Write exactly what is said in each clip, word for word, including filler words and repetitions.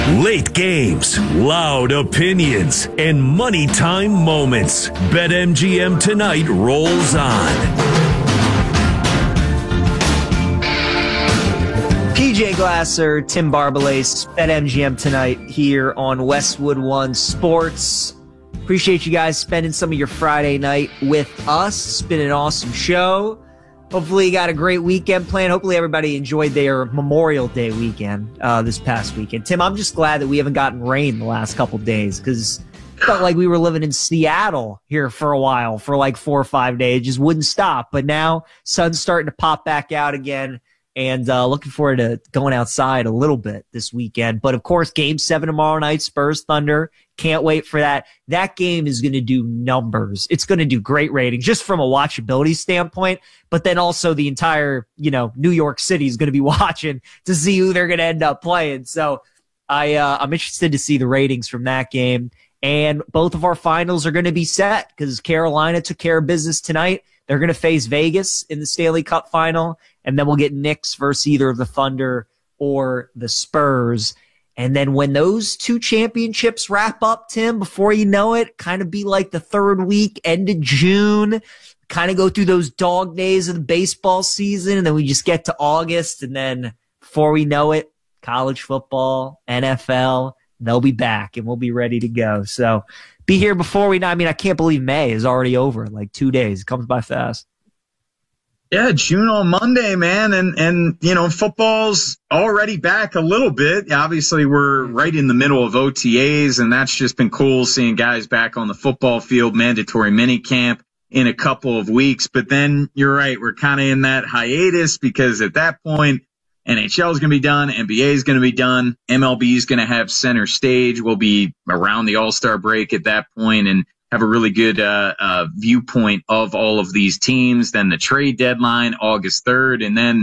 Late games, loud opinions, and money time moments. BetMGM Tonight rolls on. P J Glasser, Tim Barbalace, BetMGM Tonight here on Westwood One Sports. Appreciate you guys spending some of your Friday night with us. It's been an awesome show. Hopefully you got a great weekend planned. Hopefully everybody enjoyed their Memorial Day weekend uh, this past weekend. Tim, I'm just glad that we haven't gotten rain the last couple days because it felt like we were living in Seattle here for a while for like four or five days. It just wouldn't stop. But now sun's starting to pop back out again. And uh, looking forward to going outside a little bit this weekend. But, of course, Game seven tomorrow night, Spurs Thunder. Can't wait for that. That game is going to do numbers. It's going to do great ratings just from a watchability standpoint. But then also the entire, you know, New York City is going to be watching to see who they're going to end up playing. So I, uh, I'm interested to see the ratings from that game. And both of our finals are going to be set because Carolina took care of business tonight. They're going to face Vegas in the Stanley Cup final, and then we'll get Knicks versus either of the Thunder or the Spurs. And then when those two championships wrap up, Tim, before you know it, kind of be like the third week, end of June, kind of go through those dog days of the baseball season, and then we just get to August, and then before we know it, college football, N F L, they'll be back, and we'll be ready to go. So be here before we know. I mean, I can't believe May is already over in like two days. It comes by fast. Yeah, June on Monday, man. And, and you know, football's already back a little bit. Obviously, we're right in the middle of O T As, and that's just been cool seeing guys back on the football field, mandatory mini camp in a couple of weeks. But then you're right, we're kind of in that hiatus because at that point, N H L is going to be done. N B A is going to be done. M L B is going to have center stage. We'll be around the All-Star break at that point and have a really good uh, uh, viewpoint of all of these teams. Then the trade deadline, August third, and then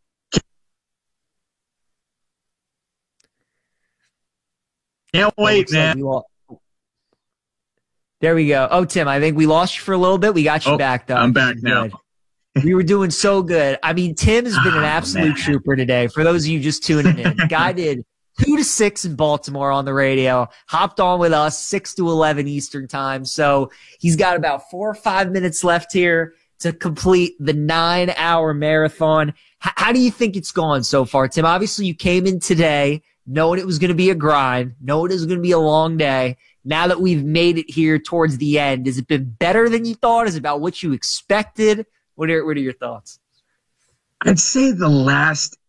can't wait, man. Like we there we go. Oh, Tim, I think we lost you for a little bit. We got you oh, back, though. I'm back now. Good. We were doing so good. I mean, Tim has been an absolute oh, trooper today. For those of you just tuning in, guy did two to six in Baltimore on the radio, hopped on with us six to eleven Eastern time. So he's got about four or five minutes left here to complete the nine hour marathon. H- how do you think it's gone so far, Tim? Obviously, you came in today knowing it was going to be a grind, knowing it was going to be a long day. Now that we've made it here towards the end, has it been better than you thought? Is it about what you expected? What are, what are your thoughts? I'd say the last